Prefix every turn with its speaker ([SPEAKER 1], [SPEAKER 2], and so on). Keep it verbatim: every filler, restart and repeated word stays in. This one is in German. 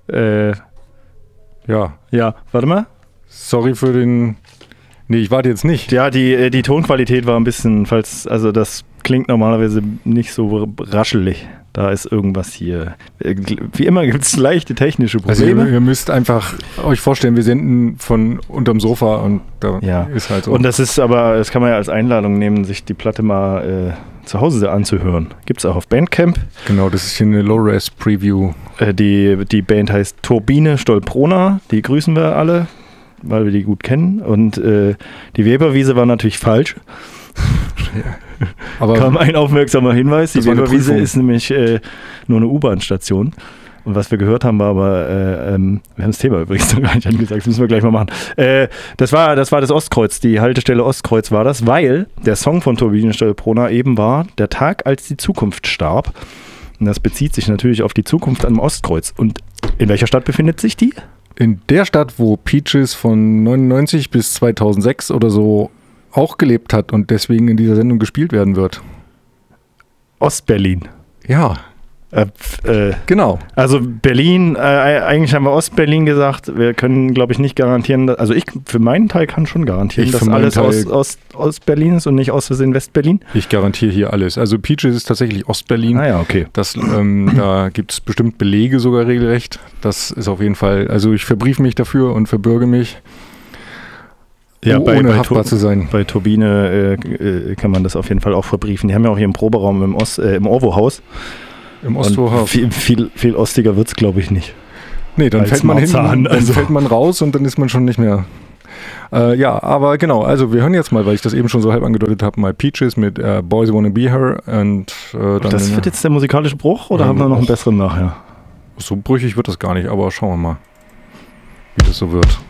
[SPEAKER 1] Äh,
[SPEAKER 2] Ja.
[SPEAKER 1] ja, warte mal.
[SPEAKER 2] Sorry für den... Nee, ich warte jetzt nicht.
[SPEAKER 1] Ja, die, die Tonqualität war ein bisschen, falls, also das klingt normalerweise nicht so raschelig. Da ist irgendwas hier. Wie immer gibt es leichte technische
[SPEAKER 2] Also
[SPEAKER 1] Probleme.
[SPEAKER 2] ihr, ihr müsst einfach euch vorstellen, wir senden von unterm Sofa und da
[SPEAKER 1] Ja.
[SPEAKER 2] ist halt so.
[SPEAKER 1] Und das ist aber, das kann man ja als Einladung nehmen, sich die Platte mal äh, zu Hause anzuhören. Gibt es auch auf Bandcamp.
[SPEAKER 2] Genau, das ist hier eine Low-Res-Preview.
[SPEAKER 1] Äh, die, die Band heißt Turbine Stolprona. Die grüßen wir alle, weil wir die gut kennen. Und äh, die Weberwiese war natürlich falsch.
[SPEAKER 2] Aber
[SPEAKER 1] Kam ein aufmerksamer Hinweis. Die
[SPEAKER 2] Das war eine
[SPEAKER 1] Weberwiese
[SPEAKER 2] Prüfung.
[SPEAKER 1] ist nämlich äh, nur eine U-Bahn-Station. Und was wir gehört haben, war aber, äh, ähm, wir haben das Thema übrigens noch gar nicht angesagt, das müssen wir gleich mal machen. Äh, das, war, das war das Ostkreuz, die Haltestelle Ostkreuz war das, weil der Song von Turbine Stolprona eben war, der Tag, als die Zukunft starb. Und das bezieht sich natürlich auf die Zukunft am Ostkreuz. Und in welcher Stadt befindet sich die?
[SPEAKER 2] in der Stadt, wo Peaches von neunundneunzig bis zweitausendsechs oder so auch gelebt hat und deswegen in dieser Sendung gespielt werden wird.
[SPEAKER 1] Ostberlin.
[SPEAKER 2] Ja,
[SPEAKER 1] Äh, äh,
[SPEAKER 2] genau.
[SPEAKER 1] also Berlin, äh, eigentlich haben wir Ostberlin gesagt. Wir können, glaube ich, nicht garantieren, dass, also ich für meinen Teil kann schon garantieren,
[SPEAKER 2] Ich
[SPEAKER 1] dass
[SPEAKER 2] für meinen
[SPEAKER 1] alles
[SPEAKER 2] Teil-
[SPEAKER 1] aus, aus Ostberlin ist und nicht aus Versehen Westberlin.
[SPEAKER 2] Ich garantiere hier alles. Also Peaches ist tatsächlich Ostberlin.
[SPEAKER 1] Ah ja, okay.
[SPEAKER 2] Das, ähm, da gibt es bestimmt Belege sogar regelrecht. Das ist auf jeden Fall, also ich verbriefe mich dafür und verbürge mich,
[SPEAKER 1] Ja,
[SPEAKER 2] oh,
[SPEAKER 1] bei,
[SPEAKER 2] ohne
[SPEAKER 1] bei,
[SPEAKER 2] haftbar
[SPEAKER 1] Tur-
[SPEAKER 2] zu sein.
[SPEAKER 1] bei Turbine äh, äh, kann man das auf jeden Fall auch verbriefen. Die haben ja auch hier einen Proberaum im, Ost, äh, im Orwo-Haus.
[SPEAKER 2] Im
[SPEAKER 1] Und
[SPEAKER 2] Ostvorhaus.
[SPEAKER 1] viel, viel, viel ostiger wird es, glaube ich, nicht.
[SPEAKER 2] Nee, dann
[SPEAKER 1] als
[SPEAKER 2] fällt man hin,
[SPEAKER 1] Marzahn,
[SPEAKER 2] dann
[SPEAKER 1] also.
[SPEAKER 2] fällt man raus und dann ist man schon nicht mehr. Äh, ja, aber genau, also wir hören jetzt mal, weil ich das eben schon so halb angedeutet habe, mal Peaches mit äh, Boys Wanna Be Her und äh, dann.
[SPEAKER 1] Das wird jetzt der musikalische Bruch oder
[SPEAKER 2] Ähm,
[SPEAKER 1] haben wir noch einen
[SPEAKER 2] och.
[SPEAKER 1] besseren nachher?
[SPEAKER 2] So brüchig wird das gar nicht, aber schauen wir mal, wie das so wird.